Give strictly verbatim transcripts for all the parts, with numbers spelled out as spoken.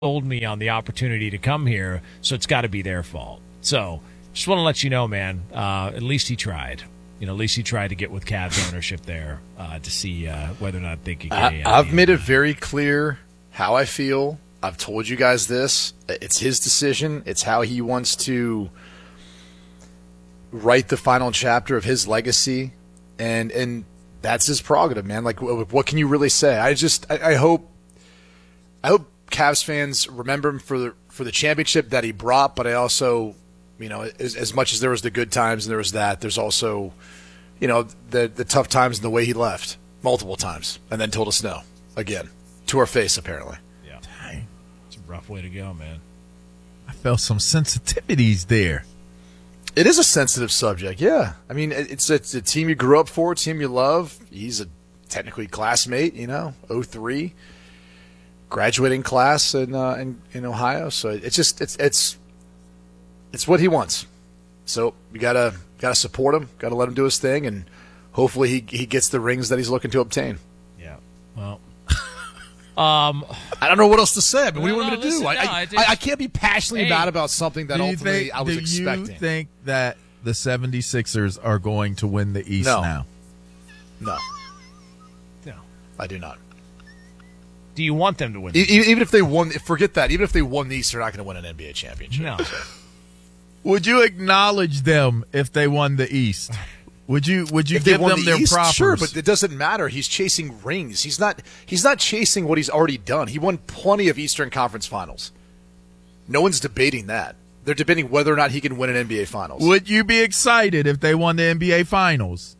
sold me on the opportunity to come here, so it's got to be their fault. So just want to let you know, man, uh, at least he tried. You know, at least he tried to get with Cavs ownership there uh, to see uh, whether or not they could get I, I've made it very clear how I feel. I've told you guys this. It's his decision. It's how he wants to write the final chapter of his legacy, and and that's his prerogative, man. Like, what can you really say? I just, I, I hope, I hope Cavs fans remember him for the for the championship that he brought. But I also, you know, as, as much as there was the good times and there was that, there's also, you know, the the tough times and the way he left multiple times and then told us no again to our face, apparently. Yeah, dang, it's a rough way to go, man. I felt some sensitivities there. It is a sensitive subject, yeah. I mean, it's, it's a team you grew up for, a team you love. He's a technically classmate, you know, oh three, graduating class in uh, in, in Ohio. So it's just it's it's it's what he wants. So you gotta gotta support him, gotta let him do his thing, and hopefully he he gets the rings that he's looking to obtain. Yeah. Well. Um, I don't know what else to say. But what do you no, want me to listen, do? no, I, I, I just- I can't be passionately Hey. mad about something that Do you ultimately think, I was do expecting. you think that the seventy-sixers are going to win the East No. now? No, no. I do not. Do you want them to win? E- Even if they won, forget that. Even if they won the East, they're not going to win an N B A championship. No. Would you acknowledge them if they won the East? Would you Would you If they give won them the their East, propers? sure, but it doesn't matter. He's chasing rings. He's not. He's not chasing what he's already done. He won plenty of Eastern Conference Finals. No one's debating that. They're debating whether or not he can win an N B A Finals. Would you be excited if they won the N B A Finals?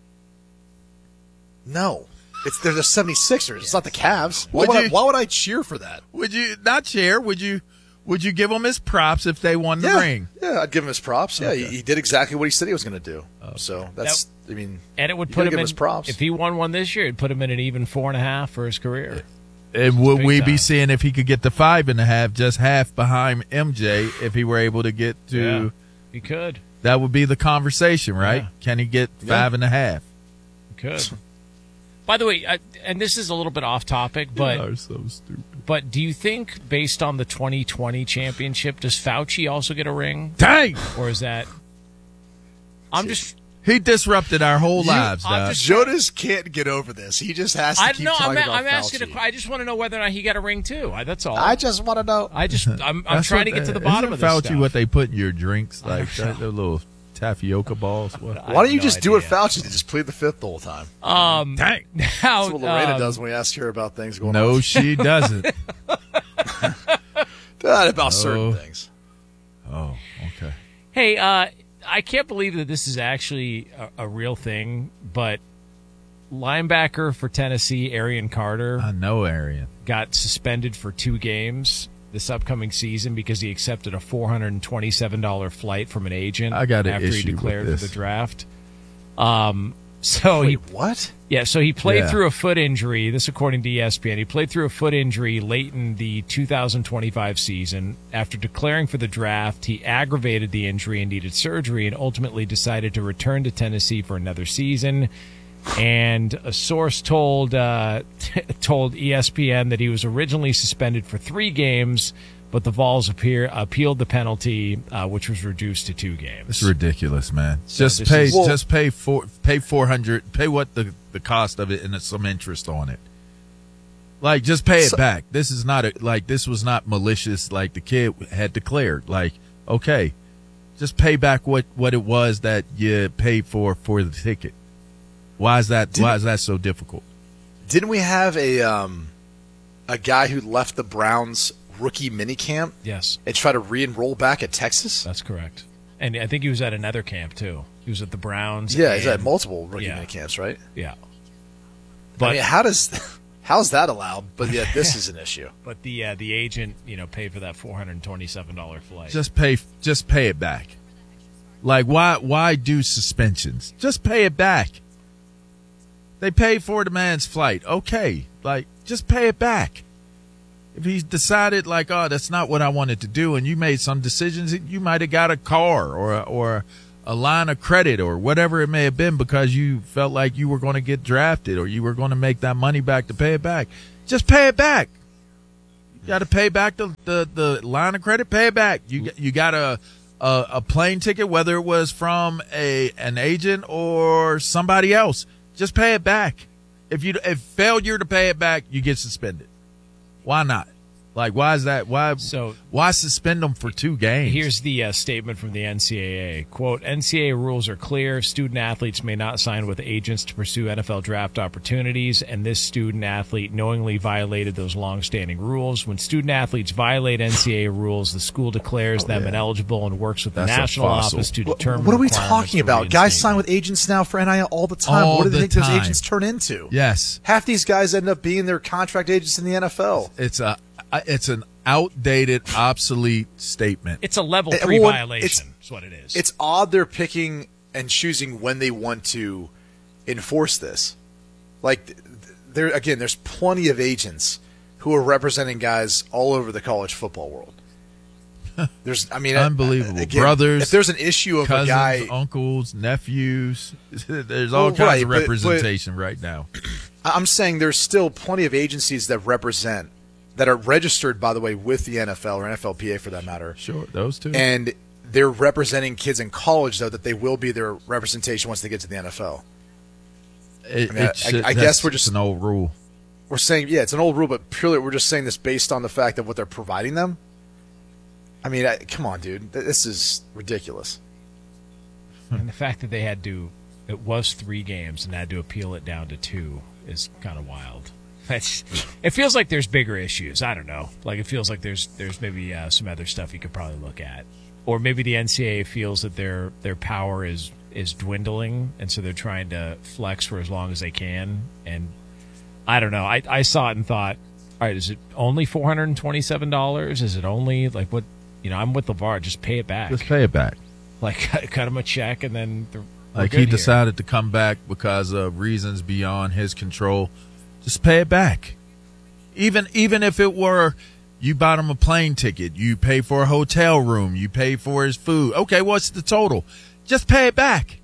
No, it's they're the seventy-sixers. It's not the Cavs. Why Would would, I, you- why would I cheer for that? Would you not cheer? Would you Would you give him his props if they won the yeah, ring? yeah, I'd give him his props. Yeah, Okay. he, he did exactly what he said he was going to do. So that's. I mean, And it would you put gotta him give in his props. if he won one this year. It'd put him in an even four and a half for his career. And would Big we time. be seeing if he could get the five and a half, just half behind M J, if he were able to get to? Yeah. He could. That would be the conversation, right? Yeah. Can he get Yeah. five and a half? He could. By the way, I, and this is a little bit off topic, but are so stupid. but do you think, based on the twenty twenty championship, does Fauci also get a ring, Dang, or is that? I'm just. he disrupted our whole You- lives, I'm dog. just- Jonas can't get over this. He just has to I keep know. talking I'm, about I'm asking. Fauci. A, I just want to know whether or not he got a ring too. I, that's all. I just want to know. I just. I'm. I'm That's trying what to get to the they- bottom isn't of this Fauci stuff. what they put in your drinks, like that, the little tapioca balls. What? I Why don't have you no just do what idea. Fauci did? Just plead the fifth the whole time. Um. Dang. Now, That's what Lorena um, does when we ask her about things going No, on. she doesn't. Not about certain Oh. things. Oh, okay. Hey, uh, I can't believe that this is actually a, a real thing, but linebacker for Tennessee, Arian Carter, I know, Arian. got suspended for two games this upcoming season because he accepted a four hundred twenty-seven dollars flight from an agent I got an after he issue with declared for this. the draft. Um, so he Wait, what? Yeah, so he played Yeah. through a foot injury. This, according to E S P N, he played through a foot injury late in the two thousand twenty-five season. After declaring for the draft, he aggravated the injury and needed surgery, and ultimately decided to return to Tennessee for another season. And a source told uh, told E S P N that he was originally suspended for three games, but the Vols appear, appealed the penalty, uh, which was reduced to two games. It's ridiculous, man. just this pay, is- Well- just pay four, pay four hundred, pay what the the cost of it, and some interest on it. Like, just pay it So- back. This is not a like this was not malicious. Like the kid had declared. Like, okay, just pay back what what it was that you paid for for the ticket. Why is that? Didn't- why is that so difficult? Didn't we have a um, a guy who left the Browns rookie minicamp Yes. and try to re-enroll back at Texas? That's correct. And I think he was at another camp, too. He was at the Browns. Yeah, he's at and- multiple rookie yeah. minicamps, right? Yeah. But But I mean, how does how's that allowed? But yet this is an issue. but the uh, the agent, you know, paid for that four hundred twenty-seven dollars flight. Just pay, just pay it back. Like, why why do suspensions? Just pay it back. They paid for the man's flight. Okay, like, just pay it back. If he's decided, like, oh, that's not what I wanted to do, and you made some decisions, you might have got a car or a, or a line of credit or whatever it may have been because you felt like you were going to get drafted or you were going to make that money back to pay it back. Just pay it back. You got to pay back the, the, the line of credit. Pay it back. You you got a, a a plane ticket, whether it was from a an agent or somebody else. Just pay it back. If you if failure to pay it back, you get suspended. Why not? Like, why is that? Why so, why suspend them for two games? Here's the uh, statement from the N C double A. Quote, N C double A rules are clear. Student athletes may not sign with agents to pursue N F L draft opportunities, and this student athlete knowingly violated those longstanding rules. When student athletes violate N C double A rules, the school declares oh, them yeah. ineligible and works with the That's national office to determine what are we requirements talking for about? Guys reinstatement. sign with agents now for N I L all the time. All what do they the think those time. agents turn into? Yes. Half these guys end up being their contract agents in the N F L. It's a it's an outdated, obsolete statement. It's a level Uh, three well, violation. it's- Is what it is. It's odd they're picking and choosing when they want to enforce this. Like, th- there again, there's plenty of agents who are representing guys all over the college football world. There's, I mean, Unbelievable. again, Brothers, if there's an issue of cousins, a guy, uncles, nephews. There's all Well, kinds right, of but- but- representation right now. I'm saying there's still plenty of agencies that represent, that are registered, by the way, with the N F L or N F L P A for that matter. Sure, those two. And they're representing kids in college, though, that they will be their representation once they get to the N F L. It- I mean, it I- should- I that's guess we're just- an old rule. We're saying, yeah, it's an old rule, but purely we're just saying this based on the fact of what they're providing them. I mean, I, come on, dude. Th- This is ridiculous. and the fact that they had to, it was three games and had to appeal it down to two is kind of wild. That's, it feels like there's bigger issues. I don't know. Like, it feels like there's there's maybe uh, some other stuff you could probably look at, or maybe the N C double A feels that their their power is is dwindling, and so they're trying to flex for as long as they can. And I don't know. I I saw it and thought, all right, is it only four hundred and twenty seven dollars? Is it only like what? You know, I'm with LeVar. Just pay it back. Just pay it back. Like cut, cut him a check, and then the, Like he decided to come back because of reasons beyond his control. Just pay it back. Even even if it were you bought him a plane ticket, you pay for a hotel room, you pay for his food. Okay, what's the total? Just pay it back.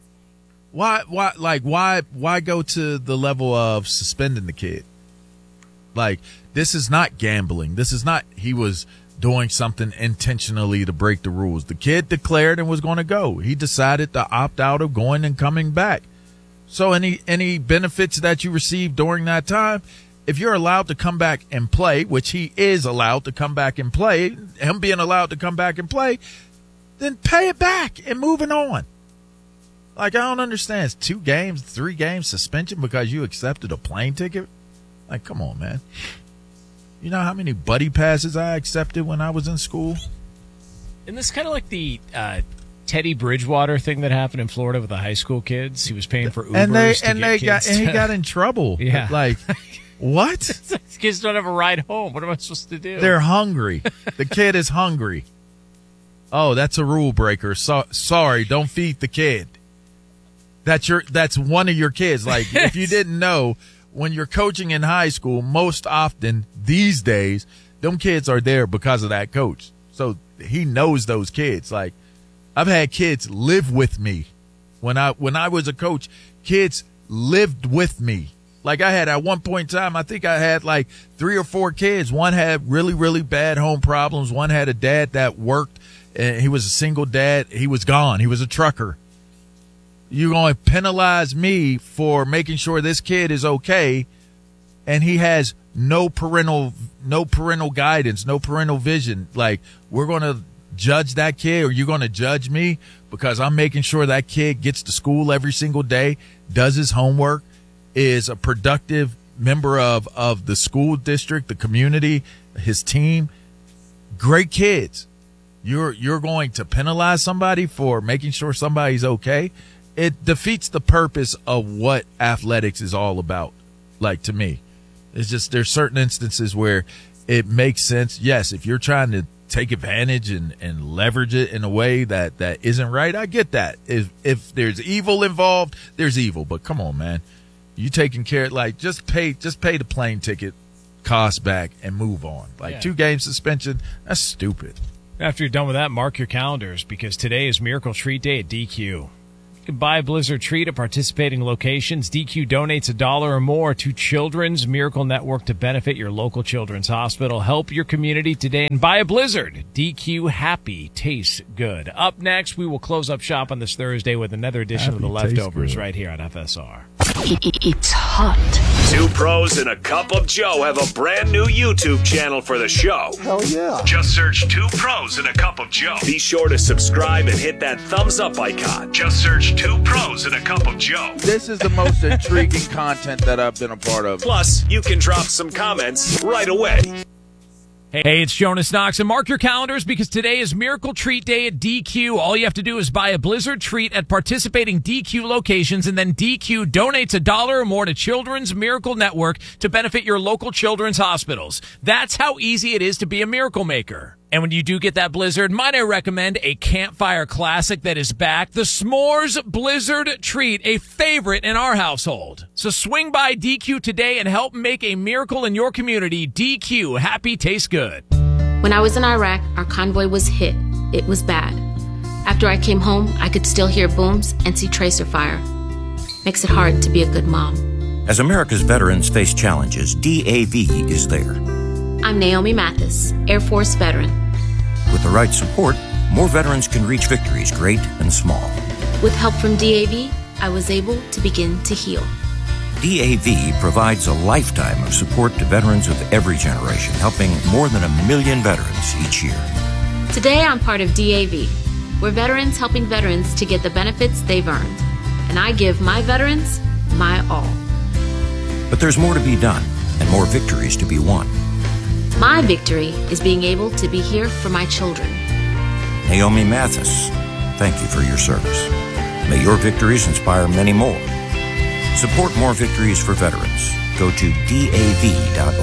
Why why like why why go to the level of suspending the kid? Like, this is not gambling. This is not he was doing something intentionally to break the rules. The kid declared and was going to go. He decided to opt out of going and coming back. So any any benefits that you receive during that time, if you're allowed to come back and play, which he is allowed to come back and play, him being allowed to come back and play, then pay it back and moving on. Like, I don't understand. It's two games, three games suspension because you accepted a plane ticket? Like, come on, man. You know how many buddy passes I accepted when I was in school? And this kind of like the uh, Teddy Bridgewater thing that happened in Florida with the high school kids. He was paying for Ubers and they to and get they kids got and he to- got in trouble. Yeah. Like, what? These kids don't have a ride home. What am I supposed to do? They're hungry. The kid is hungry. Oh, that's a rule breaker. So, sorry, don't feed the kid. That's your. That's one of your kids. Like, if you didn't know, when you're coaching in high school, most often these days, them kids are there because of that coach. So he knows those kids. Like, I've had kids live with me when I when I was a coach. Kids lived with me. Like, I had at one point in time, I think I had like three or four kids. One had really, really bad home problems. One had a dad that worked, and he was a single dad. He was gone. He was a trucker. You're going to penalize me for making sure this kid is okay, and he has no parental, no parental guidance, no parental vision. Like, we're going to judge that kid, or you're going to judge me because I'm making sure that kid gets to school every single day, does his homework, is a productive member of, of the school district, the community, his team. Great kids. You're, you're going to penalize somebody for making sure somebody's okay. It defeats the purpose of what athletics is all about. Like, to me, it's just, there's certain instances where it makes sense. Yes, if you're trying to take advantage and, and leverage it in a way that, that isn't right, I get that. If, if there's evil involved, there's evil. But come on, man, you taking care, like, just pay, just pay the plane ticket cost back and move on. Like, Yeah. two game suspension, that's stupid. After you're done with that, mark your calendars because today is Miracle Treat Day at D Q. Buy a Blizzard treat at participating locations. D Q donates a dollar or more to Children's Miracle Network to benefit your local children's hospital. Help your community today and buy a Blizzard. D Q Happy tastes good. Up next, we will close up shop on this Thursday with another edition Happy of The tastes Leftovers good. right here on F S R. It's hot. Two Pros and a Cup of Joe have a brand new YouTube channel for the show. Hell yeah. Just search Two Pros and a Cup of Joe. Be sure to subscribe and hit that thumbs up icon. Just search Two Pros and a Cup of Joe. This is the most intriguing content that I've been a part of. Plus, you can drop some comments right away. Hey, it's Jonas Knox, and mark your calendars because today is Miracle Treat Day at D Q. All you have to do is buy a Blizzard treat at participating D Q locations, and then D Q donates a dollar or more to Children's Miracle Network to benefit your local children's hospitals. That's how easy it is to be a miracle maker. And when you do get that Blizzard, might I recommend a campfire classic that is back, the S'mores Blizzard Treat, a favorite in our household. So swing by D Q today and help make a miracle in your community. D Q, happy tastes good. When I was in Iraq, our convoy was hit. It was bad. After I came home, I could still hear booms and see tracer fire. Makes it hard to be a good mom. As America's veterans face challenges, D A V is there. I'm Naomi Mathis, Air Force veteran. With the right support, more veterans can reach victories great and small. With help from D A V, I was able to begin to heal. D A V provides a lifetime of support to veterans of every generation, helping more than a million veterans each year. Today, I'm part of D A V. We're veterans helping veterans to get the benefits they've earned. And I give my veterans my all. But there's more to be done and more victories to be won. My victory is being able to be here for my children. Naomi Mathis, thank you for your service. May your victories inspire many more. Support more victories for veterans. Go to D A V dot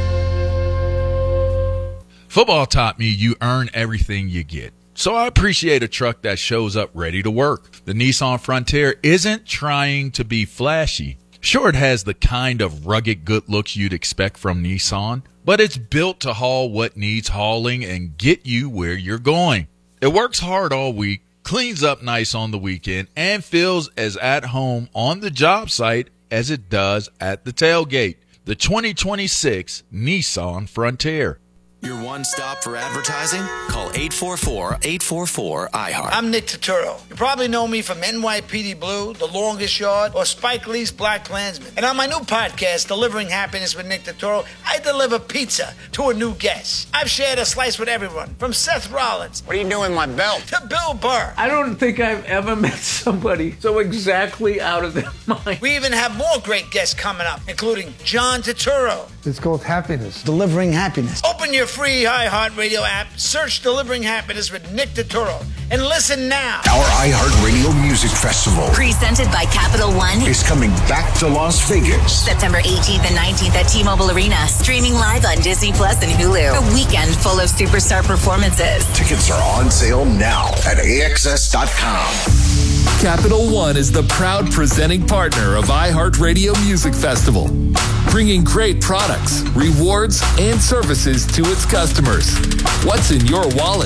org. Football taught me you earn everything you get. So I appreciate a truck that shows up ready to work. The Nissan Frontier isn't trying to be flashy. Sure, it has the kind of rugged good looks you'd expect from Nissan, but it's built to haul what needs hauling and get you where you're going. It works hard all week, cleans up nice on the weekend, and feels as at home on the job site as it does at the tailgate. The twenty twenty-six Nissan Frontier. Your one stop for advertising? Call eight four four, eight four four, I heart. I'm Nick Turturro. You probably know me from N Y P D Blue, The Longest Yard, or Spike Lee's Black Klansman. And on my new podcast, Delivering Happiness with Nick Turturro, I deliver pizza to a new guest. I've shared a slice with everyone, from Seth Rollins. What are you doing with my belt? To Bill Burr. I don't think I've ever met somebody so exactly out of their mind. We even have more great guests coming up, including John Turturro. It's called Happiness. Delivering Happiness. Open your free iHeartRadio app, search Delivering Happiness with Nick Turturro, and listen now. Our iHeartRadio Music Festival, presented by Capital One, is coming back to Las Vegas. September eighteenth and nineteenth at T-Mobile Arena, streaming live on Disney Plus and Hulu. A weekend full of superstar performances. Tickets are on sale now at A X S dot com. Capital One is the proud presenting partner of iHeartRadio Music Festival, bringing great products, rewards, and services to its customers. What's in your wallet?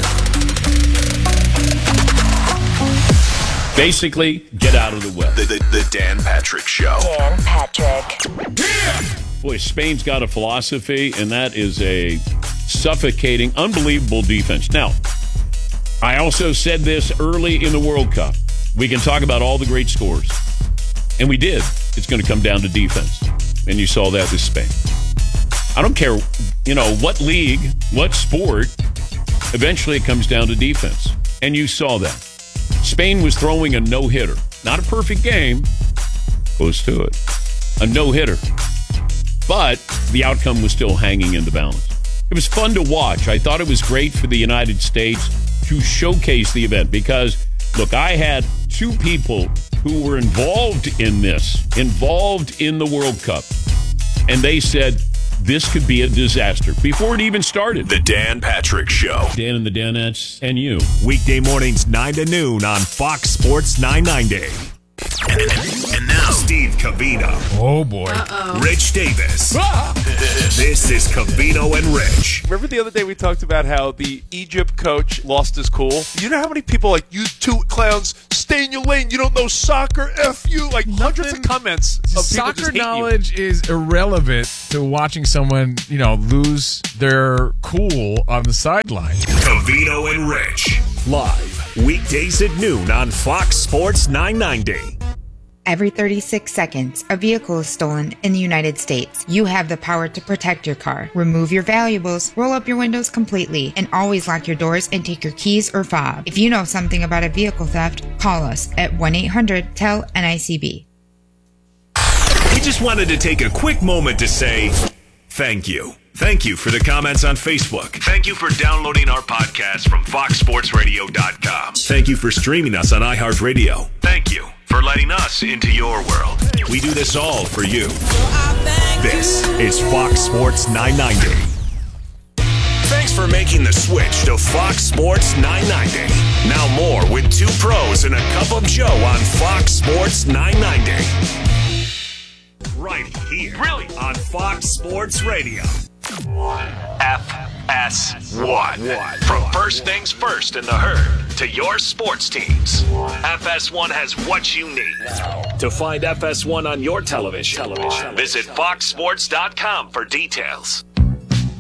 Basically, get out of the way. The, the, the Dan Patrick Show. Dan Patrick. Yeah! Boy, Spain's got a philosophy, and that is a suffocating, unbelievable defense. Now, I also said this early in the World Cup. We can talk about all the great scores. And we did. It's going to come down to defense. And you saw that with Spain. I don't care, you know, what league, what sport, eventually it comes down to defense. And you saw that. Spain was throwing a no-hitter. Not a perfect game. Close to it. A no-hitter. But the outcome was still hanging in the balance. It was fun to watch. I thought it was great for the United States to showcase the event because, look, I had two people who were involved in this, involved in the World Cup, and they said this could be a disaster before it even started. The Dan Patrick Show. Dan and the Danettes and you. Weekday mornings, nine to noon on Fox Sports nine ninety. And, and, and now Now, Steve Covino. Oh, boy. Uh-oh. Rich Davis. Ah! This is Covino and Rich. Remember the other day we talked about how the Egypt coach lost his cool? You know how many people like, you two clowns, stay in your lane, you don't know soccer, F you, like hundreds of comments of people Soccer just hate knowledge you. is irrelevant to watching someone, you know, lose their cool on the sideline. Covino and Rich. Live, weekdays at noon on Fox Sports nine ninety. Every thirty-six seconds, a vehicle is stolen in the United States. You have the power to protect your car. Remove your valuables, roll up your windows completely, and always lock your doors and take your keys or fob. If you know something about a vehicle theft, call us at one eight hundred T E L N I C B. We just wanted to take a quick moment to say thank you. Thank you for the comments on Facebook. Thank you for downloading our podcast from fox sports radio dot com. Thank you for streaming us on iHeartRadio. Thank you for letting us into your world. We do this all for you. This is Fox Sports nine ninety. Thanks for making the switch to Fox Sports nine ninety. Now more with two pros and a cup of Joe on Fox Sports nine ninety. Right here. Really? On Fox Sports Radio. F S one. From first things first in the herd to your sports teams. F S one has what you need. To find F S one on your television, television. Visit fox sports dot com for details.